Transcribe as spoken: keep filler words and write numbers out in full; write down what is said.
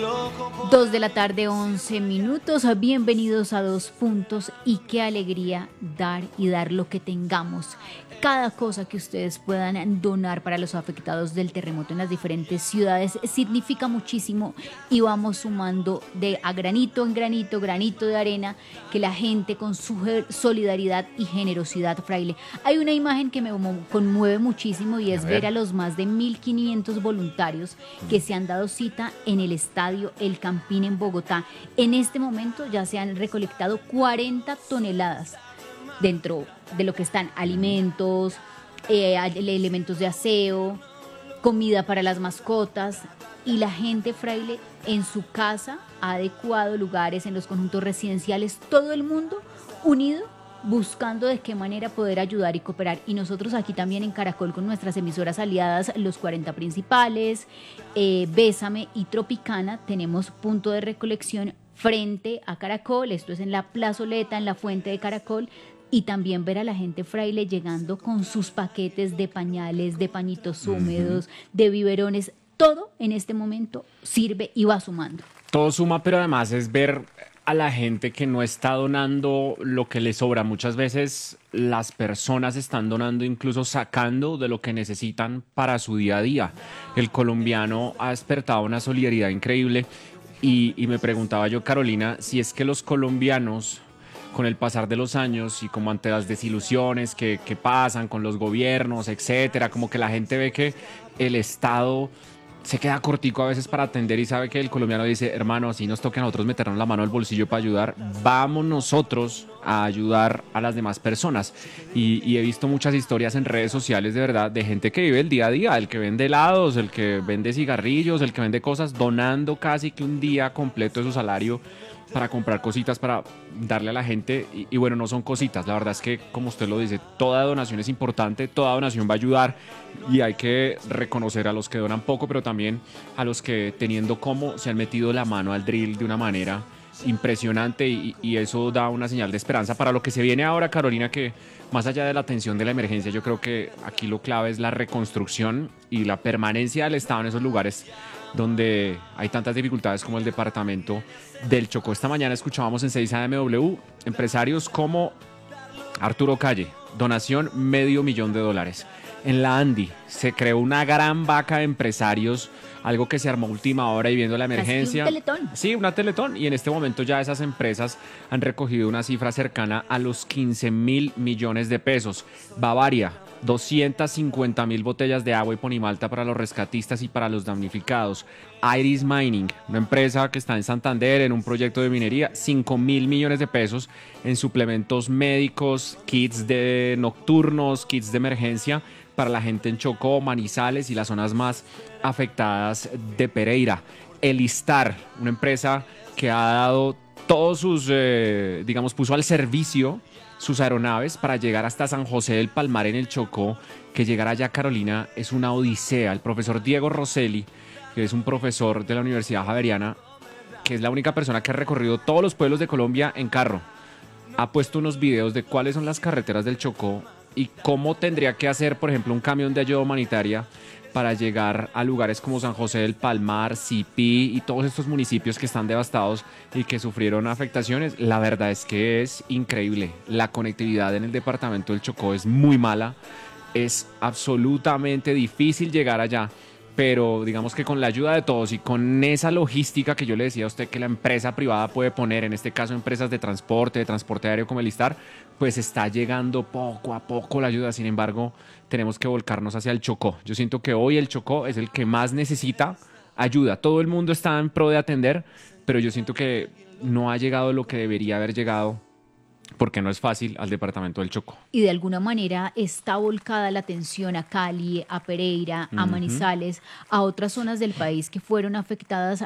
Dos de la tarde, once minutos. Bienvenidos a Dos Puntos y qué alegría dar y dar lo que tengamos. Cada cosa que ustedes puedan donar para los afectados del terremoto en las diferentes ciudades significa muchísimo y vamos sumando de a granito en granito, granito de arena, que la gente con su solidaridad y generosidad, Fraile. Hay una imagen que me conmueve muchísimo y es a ver. ver a los más de mil quinientos voluntarios que se han dado cita en el estadio El Campín en Bogotá. En este momento ya se han recolectado cuarenta toneladas dentro de lo que están alimentos, eh, elementos de aseo, comida para las mascotas, y la gente, Fraile, en su casa ha adecuado lugares en los conjuntos residenciales, todo el mundo unido buscando de qué manera poder ayudar y cooperar. Y nosotros aquí también en Caracol con nuestras emisoras aliadas, los cuarenta principales, eh, Bésame y Tropicana, tenemos punto de recolección frente a Caracol. Esto es en la plazoleta, en la fuente de Caracol. Y también ver a la gente, Fraile, llegando con sus paquetes de pañales, de pañitos húmedos, uh-huh. de biberones. Todo en este momento sirve y va sumando. Todo suma, pero además es ver a la gente que no está donando lo que le sobra. Muchas veces las personas están donando, incluso sacando de lo que necesitan para su día a día. El colombiano ha despertado una solidaridad increíble y, y me preguntaba yo, Carolina, si es que los colombianos, con el pasar de los años y como ante las desilusiones que, que pasan con los gobiernos, etcétera, como que la gente ve que el Estado se queda cortico a veces para atender y sabe que el colombiano dice, hermano, así nos toca a nosotros meternos la mano al bolsillo para ayudar, vamos nosotros a ayudar a las demás personas. Y, y he visto muchas historias en redes sociales, de verdad, de gente que vive el día a día, el que vende helados, el que vende cigarrillos, el que vende cosas, donando casi que un día completo de su salario para comprar cositas, para darle a la gente. Y, y bueno, no son cositas, la verdad es que, como usted lo dice, toda donación es importante, toda donación va a ayudar y hay que reconocer a los que donan poco, pero también a los que, teniendo como, se han metido la mano al drill de una manera impresionante y, y eso da una señal de esperanza para lo que se viene ahora, Carolina, que más allá de la atención de la emergencia, yo creo que aquí lo clave es la reconstrucción y la permanencia del Estado en esos lugares donde hay tantas dificultades como el departamento del Chocó. Esta mañana escuchábamos en seis A M W empresarios como Arturo Calle, donación medio millón de dólares. En la Andi se creó una gran vaca de empresarios, algo que se armó a última hora y viendo la emergencia. ¿Un teletón? Sí, una teletón. Y en este momento ya esas empresas han recogido una cifra cercana a los quince mil millones de pesos. Bavaria, doscientas cincuenta mil botellas de agua y ponimalta para los rescatistas y para los damnificados. Iris Mining, una empresa que está en Santander en un proyecto de minería, cinco mil millones de pesos en suplementos médicos, kits de nocturnos, kits de emergencia para la gente en Chocó, Manizales y las zonas más afectadas de Pereira. Elistar, una empresa que ha dado todos sus, eh, digamos, puso al servicio sus aeronaves para llegar hasta San José del Palmar en el Chocó. Que llegar allá, Carolina, es una odisea. El profesor Diego Rosselli, que es un profesor de la Universidad Javeriana, que es la única persona que ha recorrido todos los pueblos de Colombia en carro, ha puesto unos videos de cuáles son las carreteras del Chocó y cómo tendría que hacer, por ejemplo, un camión de ayuda humanitaria para llegar a lugares como San José del Palmar, Sipí y todos estos municipios que están devastados y que sufrieron afectaciones. La verdad es que es increíble. La conectividad en el departamento del Chocó es muy mala. Es absolutamente difícil llegar allá. Pero digamos que con la ayuda de todos y con esa logística que yo le decía a usted que la empresa privada puede poner, en este caso empresas de transporte, de transporte aéreo como el Istar, pues está llegando poco a poco la ayuda. Sin embargo, tenemos que volcarnos hacia el Chocó. Yo siento que hoy el Chocó es el que más necesita ayuda. Todo el mundo está en pro de atender, pero yo siento que no ha llegado lo que debería haber llegado, porque no es fácil, al departamento del Chocó. Y de alguna manera está volcada la atención a Cali, a Pereira, a Manizales, uh-huh. a otras zonas del país que fueron afectadas